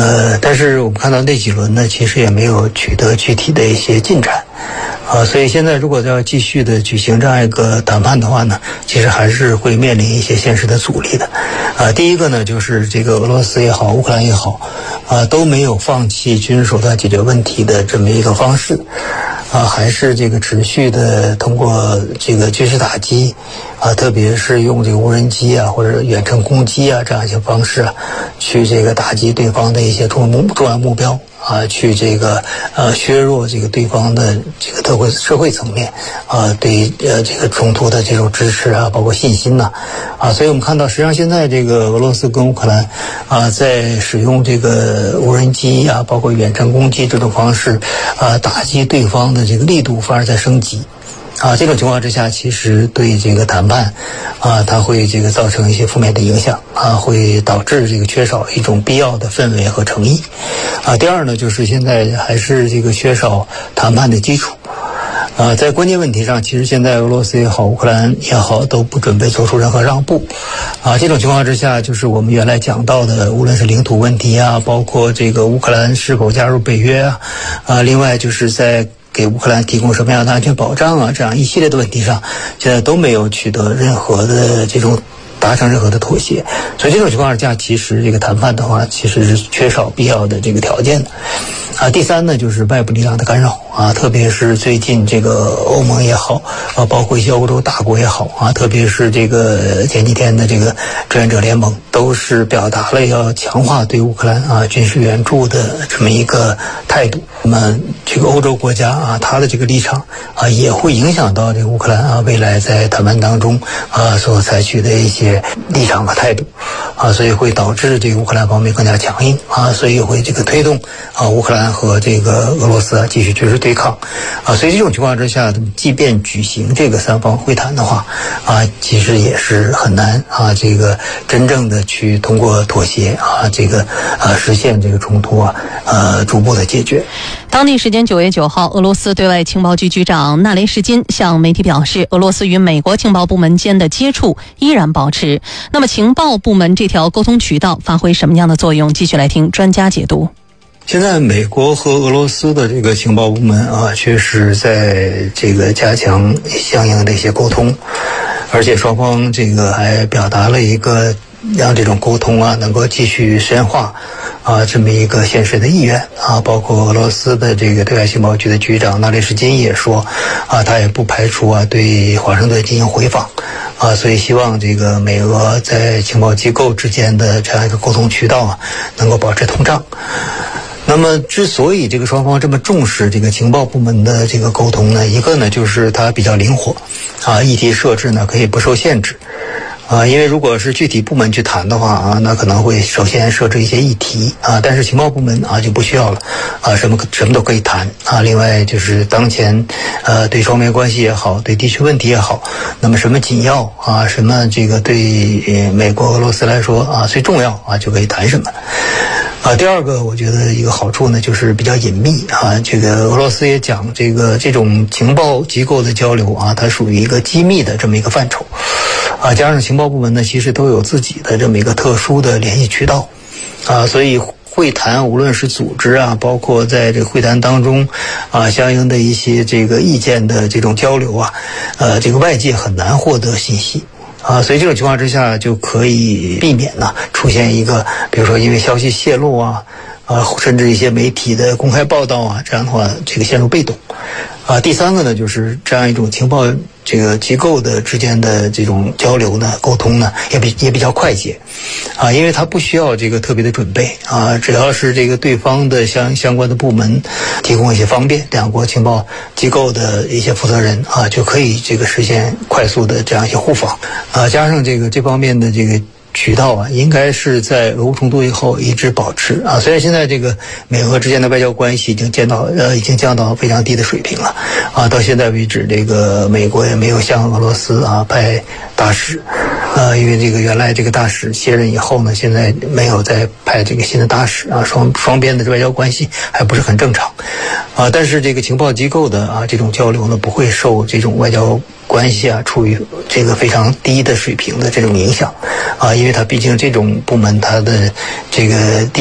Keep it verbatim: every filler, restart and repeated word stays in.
呃，但是我们看到那几轮呢，其实也没有取得具体的一些进展，啊，所以现在如果要继续的举行这样一个谈判的话呢，其实还是会面临一些现实的阻力的，啊，第一个呢就是这个俄罗斯也好，乌克兰也好，啊，都没有放弃军事手段解决问题的这么一个方式。啊，还是这个持续的通过这个军事打击，啊，特别是用这个无人机啊或者远程攻击啊这样一些方式啊，去这个打击对方的一些重目重要目标啊，去这个呃削弱这个对方的这个社会社会层面啊对呃这个冲突的这种支持啊，包括信心呐 啊, 啊，所以我们看到实际上现在这个俄罗斯跟乌克兰啊在使用这个无人机啊，包括远程攻击这种方式啊打击对方的这个力度反而在升级。啊，这种情况之下，其实对这个谈判，啊，它会这个造成一些负面的影响，啊，会导致这个缺少一种必要的氛围和诚意，啊，第二呢，就是现在还是这个缺少谈判的基础，啊，在关键问题上，其实现在俄罗斯也好，乌克兰也好，都不准备做出任何让步，啊，这种情况之下，就是我们原来讲到的，无论是领土问题啊，包括这个乌克兰是否加入北约啊，啊，另外就是在给乌克兰提供什么样的安全保障啊，这样一系列的问题上，现在都没有取得任何的这种达成任何的妥协，所以这种情况下，其实这个谈判的话，其实是缺少必要的这个条件的。啊，第三呢，就是外部力量的干扰啊，特别是最近这个欧盟也好，啊，包括一些欧洲大国也好啊，特别是这个前几天的这个志愿者联盟，都是表达了要强化对乌克兰啊军事援助的这么一个态度。那么这个欧洲国家啊，它的这个立场啊，也会影响到这个乌克兰啊未来在谈判当中啊所采取的一些立场和态度啊，所以会导致这个乌克兰方面更加强硬啊，所以会这个推动啊乌克兰和这个俄罗斯啊继续军事对抗啊，所以这种情况之下，即便举行这个三方会谈的话啊，其实也是很难啊，这个真正的去通过妥协啊，这个啊实现这个冲突啊呃逐步的解决。 当地时间九月九号，俄罗斯对外情报局局长纳雷什金向媒体表示，俄罗斯与美国情报部门间的接触依然保持。那么情报部门这条沟通渠道发挥什么样的作用？继续来听专家解读。 现在美国和俄罗斯的这个情报部门啊，确实在这个加强相应的一些沟通，而且双方这个还表达了一个让这种沟通啊能够继续深化啊这么一个现实的意愿啊，包括俄罗斯的这个对外情报局的局长纳雷什金也说啊，他也不排除啊对华盛顿进行回访啊，所以希望这个美俄在情报机构之间的这样一个沟通渠道啊能够保持通畅。那么之所以这个双方这么重视这个情报部门的这个沟通呢，一个呢就是它比较灵活啊，议题设置呢可以不受限制啊，因为如果是具体部门去谈的话啊，那可能会首先设置一些议题啊，但是情报部门啊就不需要了啊，什么什么都可以谈啊。另外就是当前呃对双边关系也好，对地区问题也好，那么什么紧要啊，什么这个对呃美国俄罗斯来说啊最重要啊，就可以谈什么。啊，第二个我觉得一个好处呢，就是比较隐秘啊。这个俄罗斯也讲，这个这种情报机构的交流啊，它属于一个机密的这么一个范畴啊。加上情报部门呢，其实都有自己的这么一个特殊的联系渠道啊，所以会谈无论是组织啊，包括在这个会谈当中啊，相应的一些这个意见的这种交流啊，呃，这个外界很难获得信息。啊，所以这种情况之下就可以避免呢出现一个，比如说因为消息泄露啊，啊，甚至一些媒体的公开报道啊，这样的话这个陷入被动。啊，第三个呢，就是这样一种情报这个机构的之间的这种交流呢、沟通呢，也比也比较快捷，啊，因为它不需要这个特别的准备啊，只要是这个对方的相相关的部门提供一些方便，两国情报机构的一些负责人啊，就可以这个实现快速的这样一些互访啊，加上这个这方面的这个渠道啊，应该是在俄乌冲突以后一直保持啊。虽然现在这个美俄之间的外交关系已经见到呃已经降到非常低的水平了啊，到现在为止，这个美国也没有向俄罗斯啊派大使，呃，因为这个原来这个大使卸任以后呢，现在没有再派这个新的大使啊，双双边的外交关系还不是很正常啊。但是这个情报机构的啊这种交流呢，不会受这种外交关系啊处于这个非常低的水平的这种影响啊，因为它毕竟这种部门它的这个